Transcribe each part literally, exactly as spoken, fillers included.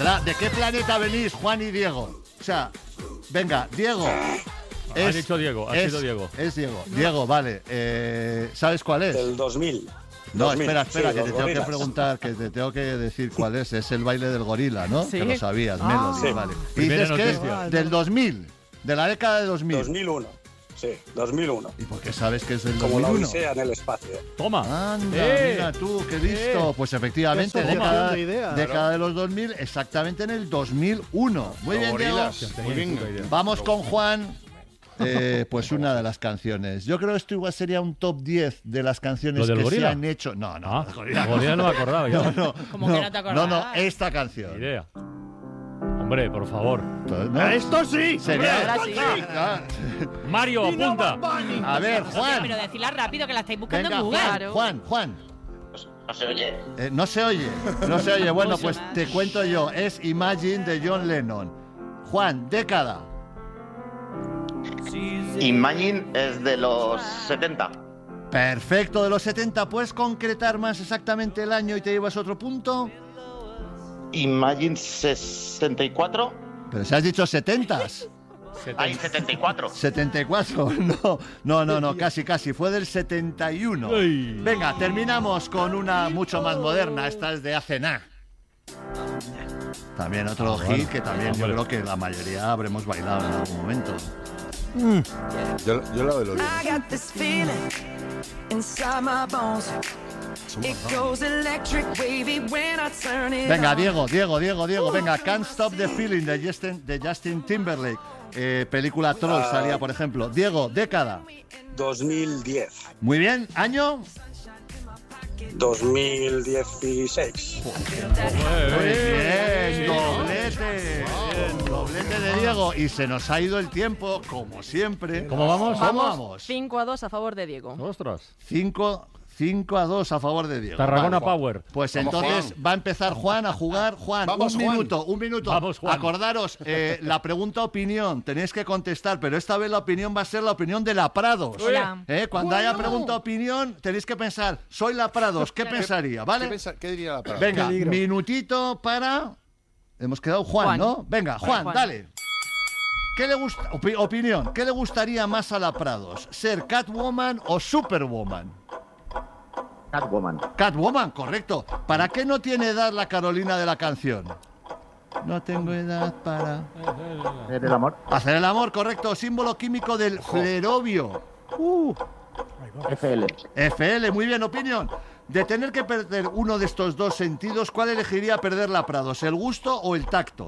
¿verdad? ¿De qué planeta venís, Juan y Diego? O sea, venga, Diego. Es, has dicho Diego, ha es, sido Diego. Es Diego. Diego, vale. Eh, ¿Sabes cuál es? Del dos mil. No, dos mil. espera, espera, Sí, que te tengo gorilas. que preguntar, que te tengo que decir cuál es. Es el baile del gorila, ¿no? Sí. Que lo sabías, Ah. Melody, Sí. vale. Primera Dices que es noticia. del dos mil, de la década de dos mil. dos mil uno. Sí, dos mil uno. ¿Y por qué sabes que es del Como la dos mil uno? Odisea en el espacio. Toma. Anda, Eh. mira tú, qué listo. Eh. Pues efectivamente, Qué asociación década, de ideas. década de los dos mil, exactamente en el dos mil uno. Muy bien, Diego. Gorilas. Muy bien. Vamos con Juan. Eh, pues una de las canciones. Yo creo que esto igual sería un top diez de las canciones ¿Lo del que gorila? se han hecho. No, no, Ah, el gorila. Gorila no me acordaba yo. No, no, Como no, que no te acordabas. no, no, esta canción. Ni idea. Hombre, por favor. Entonces, ¿no? ¡Esto sí! Sería- Ahora sí. Ah, Mario, apunta. A ver, Juan. Pero decirla rápido, que la estáis buscando Venga, en Google. Juan, Juan, Juan. No se oye. Eh, no se oye, no se oye. Bueno, No se pues oye. te cuento yo. Es Imagine de John Lennon. Juan, década. Imagine es de los setenta. Perfecto, de los setenta. ¿Puedes concretar más exactamente el año y te llevas otro punto? Imagine sesenta y cuatro. Pero si has dicho setentas. Hay setenta y cuatro. setenta y cuatro, no, no, no, no, casi, casi, fue del setenta y uno. Uy. Venga, terminamos con una mucho más moderna, esta es de hace nada. También otro Ah, hit bueno. que también yo Hombre. creo que la mayoría habremos bailado en algún momento. Yo, yo la de los I got this feeling inside my bones. It goes electric wavy when I turn it Venga, on. Diego, Diego, Diego, Diego, venga, Can't Stop the Feeling de Justin, de Justin Timberlake. Eh, película Troll salía, por ejemplo. Diego, década. dos mil diez. Muy bien, año. dos mil dieciséis. Muy bien, doblete. Bien, doblete de Diego. Y se nos ha ido el tiempo, como siempre. ¿Cómo vamos? ¿Cómo vamos? cinco a dos a favor de Diego. Ostras. cinco a dos a favor de Diego. Tarragona Vale. Power. Pues Vamos, entonces Juan. va a empezar Juan a jugar. Juan, Vamos, un Juan. minuto, un minuto. Vamos, Juan. Acordaros, eh, la pregunta opinión, tenéis que contestar, pero esta vez la opinión va a ser la opinión de la Prados. Hola. Eh, Cuando haya pregunta opinión, tenéis que pensar, soy la Prados, ¿qué pensaría? ¿Qué, ¿Vale? pensa- qué diría la palabra? Venga, Peligro. minutito para... Hemos quedado Juan, Juan. ¿no? Venga, Juan, Juan. dale. ¿Qué le gusta? opi- opinión, ¿qué le gustaría más a la Prados? ¿Ser Catwoman o Superwoman? Catwoman. Catwoman, correcto. ¿Para qué no tiene edad la Carolina de la canción? No tengo edad para... ¿El amor? Hacer el amor, correcto. Símbolo químico del flerovio. F L. F L, muy bien, opinión. De tener que perder uno de estos dos sentidos, ¿cuál elegiría perder la Prados? ¿El gusto o el tacto?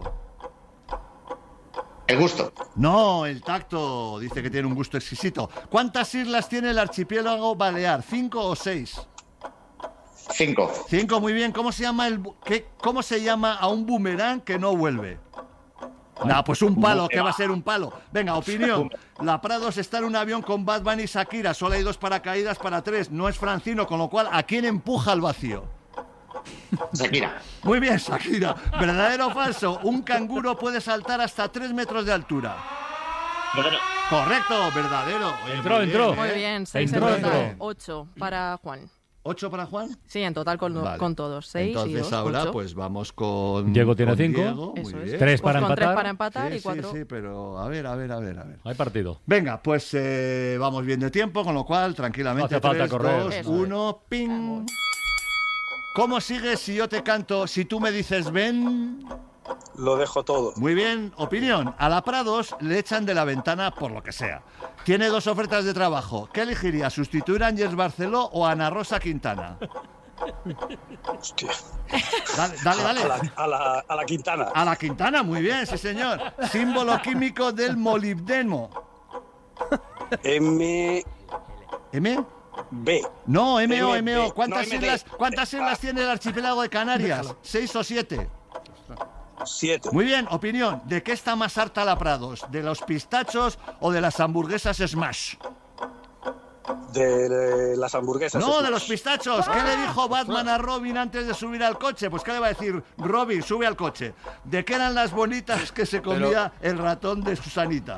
El gusto. No, el tacto. Dice que tiene un gusto exquisito. ¿Cuántas islas tiene el archipiélago balear? ¿Cinco o seis? Cinco. Cinco, muy bien. ¿Cómo se llama el bu- qué, cómo se llama a un boomerang que no vuelve? Nah, pues un palo, ¿qué va a ser un palo? Venga, opinión. La Prados está en un avión con Batman y Shakira. Solo hay dos paracaídas para tres. No es Francino, con lo cual, ¿a quién empuja al vacío? Shakira. Muy bien, Shakira. ¿Verdadero o falso? Un canguro puede saltar hasta tres metros de altura. Correcto, verdadero. Oye, Entró, muy entró. bien, Muy ¿eh? bien, seis Entró, en total. entró. Ocho para Juan. ¿Ocho para Juan? Sí, en total con, Vale. con todos. Seis y Entonces dos, ahora ocho. pues vamos con Diego tiene con cinco. Diego, muy Eso es. bien. Tres Pues para con empatar. tres para empatar Sí, y cuatro. Sí, sí, pero a ver, a ver, a ver, a ver. Hay partido. Venga, pues eh, vamos bien de tiempo, con lo cual tranquilamente No hace falta tres, correr. dos, Eso. uno, ping. ¿Cómo sigues si yo te canto, si tú me dices ven? Lo dejo todo. Muy bien, opinión. A la Prados le echan de la ventana por lo que sea. Tiene dos ofertas de trabajo. ¿Qué elegiría? ¿Sustituir a Ángels Barceló o a Ana Rosa Quintana? Hostia. Dale, dale, dale. A la, a la, a la Quintana. A la Quintana, muy bien, sí señor. Símbolo químico del molibdeno. M ¿M? B. No, M O, M, M O. B. ¿Cuántas No, M D. islas, ¿cuántas islas Ah. tiene el archipiélago de Canarias? ¿Seis o siete? siete. Muy bien, opinión. ¿De qué está más harta la Prados? ¿De los pistachos o de las hamburguesas Smash? De, de las hamburguesas. No, Smash. de los pistachos. ¿Qué le dijo Batman a Robin antes de subir al coche? Pues ¿qué le va a decir? Robin, sube al coche. ¿De qué eran las bonitas que se comía el ratón de Susanita?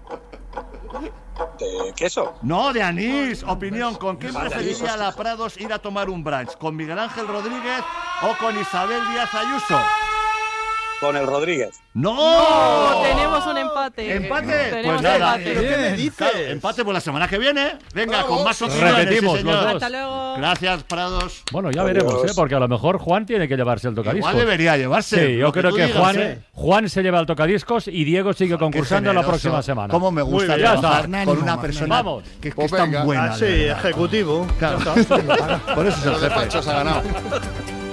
¿De queso? No, de anís. Opinión, ¿con quién Ah, de anís, preferiría hostia. la Prados ir a tomar un brunch? ¿Con Miguel Ángel Rodríguez o con Isabel Díaz Ayuso? con el Rodríguez. ¡No! ¡Oh! Tenemos un empate. ¿Empate? Tenemos Pues nada. empate. ¿Pero qué me dices? Claro, empate por la semana que viene. Venga, Bravo. con más opciones. Repetimos sí, los señor. dos. Hasta luego. Gracias, Prados. Bueno, ya Adiós. veremos, ¿eh? Porque a lo mejor Juan tiene que llevarse el tocadiscos. Igual debería llevarse. Sí, yo lo creo tú que digas, Juan, ¿eh? Juan se lleva el tocadiscos y Diego sigue concursando la Qué próxima generoso. semana. Cómo me gusta Muy bien, ya trabajar está. con una Ánimo, persona vamos. que, que Pues es tan venga. buena. Ah, sí, de verdad. ejecutivo. Claro. Por eso es el Pero de jefe. Pancho se ha ganado.